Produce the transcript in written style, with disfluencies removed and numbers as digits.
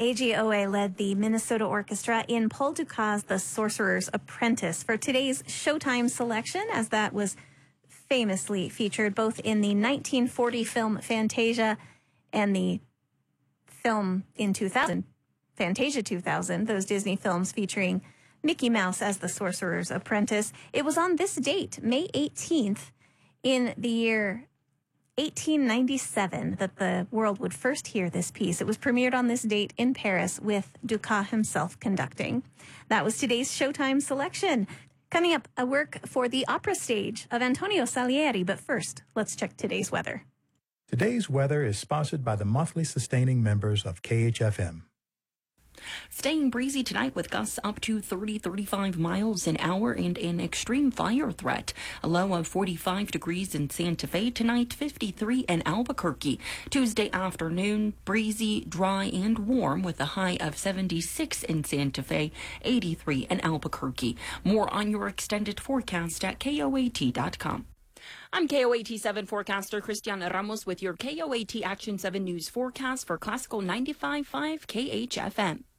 AGOA led the Minnesota Orchestra in Paul Dukas' The Sorcerer's Apprentice for today's Showtime selection, as that was famously featured both in the 1940 film Fantasia and the film in 2000, Fantasia 2000, those Disney films featuring Mickey Mouse as the Sorcerer's Apprentice. It was on this date, May 18th, in the year 1897, that the world would first hear this piece. It was premiered on this date in Paris with Dukas himself conducting. That was today's Showtime selection. Coming up, a work for the opera stage of Antonio Salieri. But first, let's check today's weather. Today's weather is sponsored by the monthly sustaining members of KHFM. Staying breezy tonight with gusts up to 30-35 miles an hour and an extreme fire threat. A low of 45 degrees in Santa Fe tonight, 53 in Albuquerque. Tuesday afternoon, breezy, dry, and warm with a high of 76 in Santa Fe, 83 in Albuquerque. More on your extended forecast at KOAT.com. I'm KOAT 7 forecaster Cristiana Ramos with your KOAT Action 7 News forecast for Classical 95.5 KHFM.